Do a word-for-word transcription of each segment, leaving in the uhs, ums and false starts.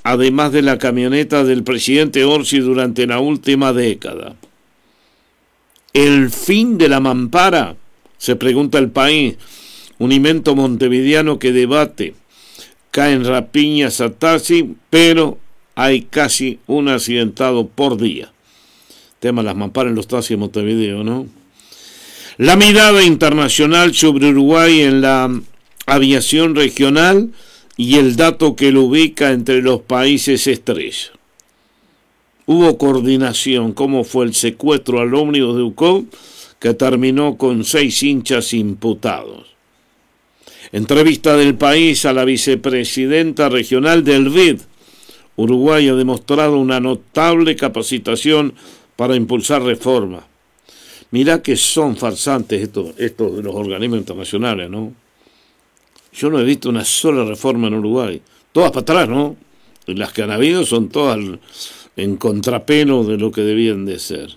además de la camioneta del presidente Orsi durante la última década. ¿El fin de la mampara?, se pregunta El País, un invento montevideano que debate. Caen rapiñas a taxi, pero hay casi un accidentado por día. Tema las mamparas en los taxis de Montevideo, ¿no? La mirada internacional sobre Uruguay en la aviación regional y el dato que lo ubica entre los países estrella. Hubo coordinación. ¿Cómo fue el secuestro al ómnibus de U C O B que terminó con seis hinchas imputados? Entrevista del País a la vicepresidenta regional del V I D. Uruguay ha demostrado una notable capacitación para impulsar reformas. Mirá que son farsantes estos, estos de los organismos internacionales, ¿no? Yo no he visto una sola reforma en Uruguay. Todas para atrás, ¿no? Y las que han habido son todas en contrapelo de lo que debían de ser.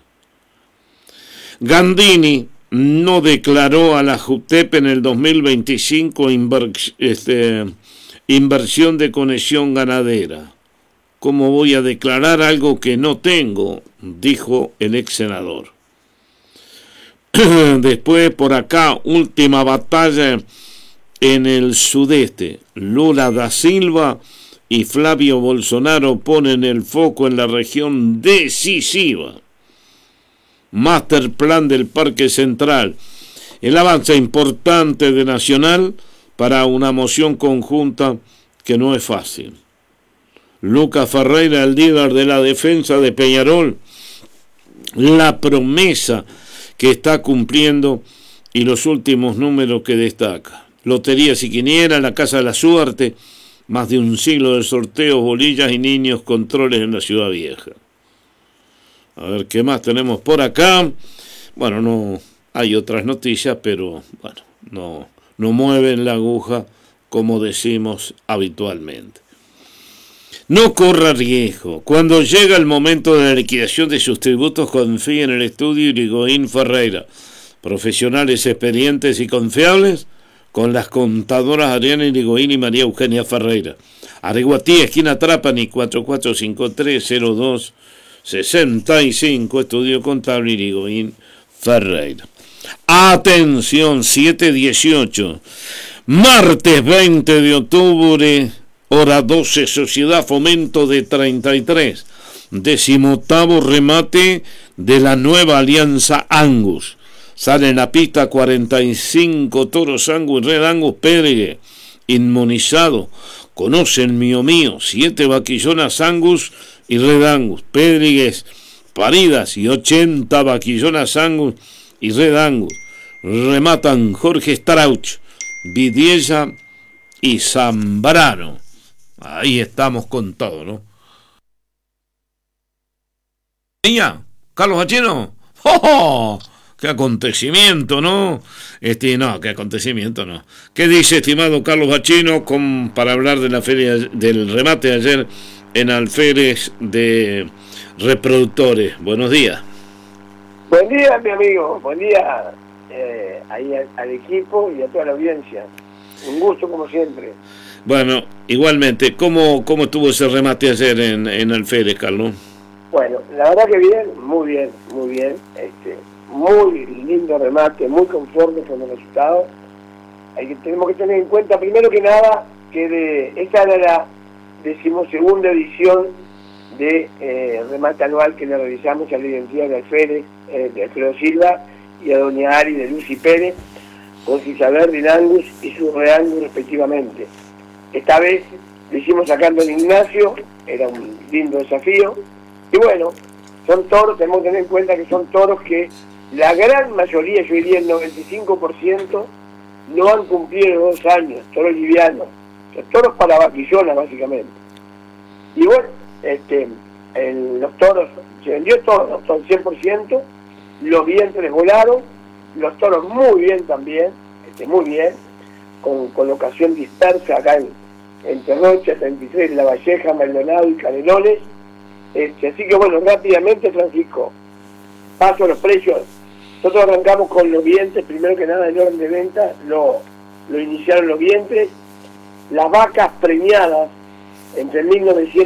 Gandini no declaró a la JUTEP en el dos mil veinticinco inver, este, inversión de conexión ganadera. ¿Cómo voy a declarar algo que no tengo?, dijo el ex senador. Después, por acá, última batalla en el sudeste. Lula da Silva y Flavio Bolsonaro ponen el foco en la región decisiva. Master plan del Parque Central. El avance importante de Nacional para una moción conjunta que no es fácil. Lucas Ferreira, el líder de la defensa de Peñarol, la promesa que está cumpliendo y los últimos números que destaca. Loterías y quinielas, la Casa de la Suerte, más de un siglo de sorteos, bolillas y niños, controles en la Ciudad Vieja. A ver qué más tenemos por acá. Bueno, no hay otras noticias, pero bueno, no, no mueven la aguja como decimos habitualmente. No corra riesgo. Cuando llega el momento de la liquidación de sus tributos, confíe en el estudio Irigoyen Ferreira. Profesionales experientes y confiables con las contadoras Adriana Irigoyen y María Eugenia Ferreira. Areguatí, esquina Trapani, cuatro cuatro cinco tres cero dos seis cinco, estudio contable Irigoyen Ferreira. Atención, siete dieciocho. Martes veinte de octubre, hora doce, Sociedad Fomento de treinta y tres, decimoctavo remate de la nueva alianza Angus. Sale en la pista cuarenta y cinco toros Angus, Red Angus Pérez, inmunizado. Conocen mío mío, siete vaquillonas Angus y Red Angus Pérez, paridas, y ochenta vaquillonas Angus y Red Angus. Rematan Jorge Strauch, Vidiella y Zambrano. Ahí estamos con todo, ¿no? ¿Ella? ¿Carlos Bachino? ¡Oh, oh! ¡Qué acontecimiento!, ¿no? Este, no, qué acontecimiento, no. ¿Qué dice, estimado Carlos Bachino, con, para hablar de la feria, del remate de ayer en Alférez de reproductores? Buenos días. Buen día, mi amigo. Buen día eh, ahí al, al equipo y a toda la audiencia. Un gusto, como siempre. Bueno, igualmente, ¿cómo, cómo estuvo ese remate ayer en, en Alférez, Carlos? Bueno, la verdad que bien, muy bien, muy bien. Este, muy lindo remate, muy conforme con el resultado. Hay que, tenemos que tener en cuenta, primero que nada, que de, esta era la decimosegunda edición de eh, remate anual que le realizamos a la identidad de Alférez, eh, de Alfredo Silva, y a doña Ari de Lucy Pérez, con Isabel Rinangus y su Reangus respectivamente. Esta vez lo hicimos sacando en Ignacio, era un lindo desafío, y bueno, son toros, tenemos que tener en cuenta que son toros que la gran mayoría, yo diría el noventa y cinco por ciento, no han cumplido dos años, toros livianos, o sea, toros para vaquillonas básicamente. Y bueno, este, el, los toros, se vendió todo, todo el cien por ciento, los vientres volaron, los toros muy bien también, este, muy bien, con colocación dispersa acá en, entre Rocha, treinta y tres, La Valleja, Maldonado y Canelones. Este, así que bueno, rápidamente, Francisco, paso a los precios. Nosotros arrancamos con los vientres, primero que nada el orden de venta, lo, lo iniciaron los vientres, las vacas premiadas entre mil novecientos